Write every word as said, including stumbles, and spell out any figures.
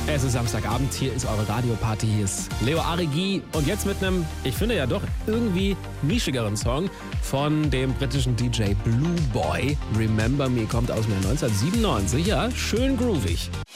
Es ist Samstagabend, hier ist eure Radioparty, hier ist Leo Arigi und jetzt mit einem, ich finde ja doch irgendwie nischigeren Song von dem britischen D J Blue Boy. Remember Me kommt aus dem Jahr neunzehnhundertsiebenundneunzig, ja, schön groovig.